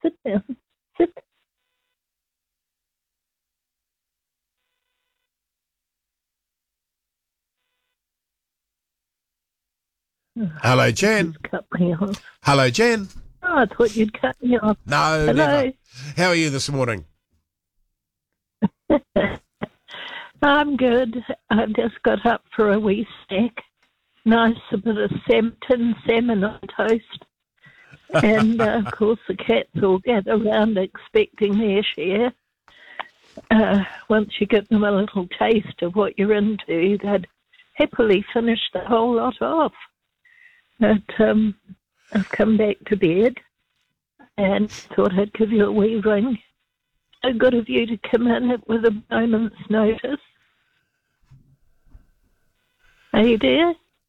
Sit down. Sit. Hello, Jen. Just cut me off. Hello, Jen. Oh, I thought you'd cut me off. No, Hello. never. How are you this morning? I'm good. I just got up for a wee snack. Nice a bit of tin salmon on toast. And, of course, the cats all gather around expecting their share. Once you give them a little taste of what you're into, they'd happily finish the whole lot off. But I've come back to bed and thought I'd give you a wee ring. So good of you to come in with a moment's notice. Are you there?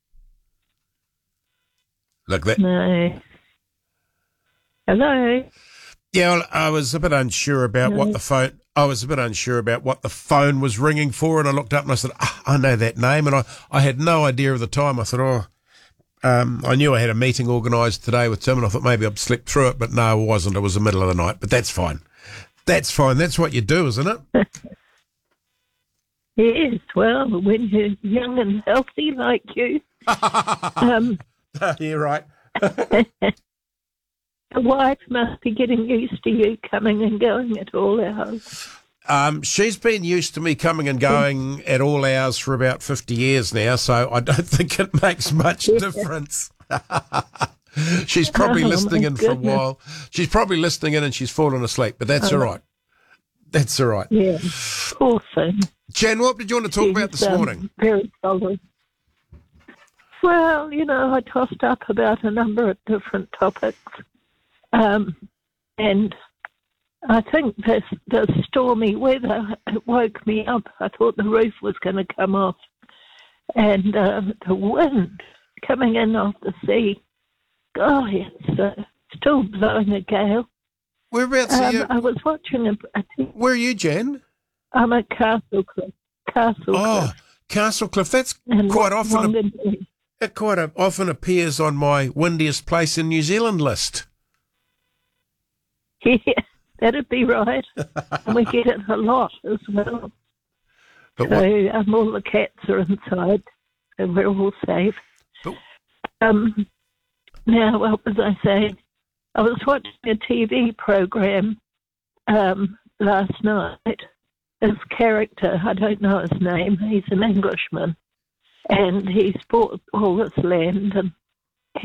Look, that. No. Hello? Yeah, well, I was a bit unsure about what the phone. I was a bit unsure about what the phone was ringing for, and I looked up and I said, I know that name, and I had no idea of the time. I thought, I knew I had a meeting organised today with Tim, and I thought maybe I'd slip through it, but no, it wasn't. It was the middle of the night, but that's fine. That's fine. That's what you do, isn't it? Yes, well, when you're young and healthy like you. You're right. The wife must be getting used to you coming and going at all hours. She's been used to me coming and going at all hours for about 50 years now, so I don't think it makes much difference. She's probably listening in for a while. She's probably listening in and she's fallen asleep, but that's all right. That's all right. Yeah, poor thing. Jen, what did you want to talk about this morning? Very solid. Well, I tossed up about a number of different topics. And I think the stormy weather woke me up. I thought the roof was going to come off. And the wind coming in off the sea, it's still blowing a gale. Whereabouts are you? I was watching Where are you, Jen? I'm at Castlecliff. Castlecliff. That's quite often. It quite often appears on my windiest place in New Zealand list. Yeah, that'd be right. And we get it a lot as well. But all the cats are inside, so we're all safe. Now, what was I saying? I was watching a TV program last night. His character, I don't know his name, he's an Englishman, and he's bought all this land and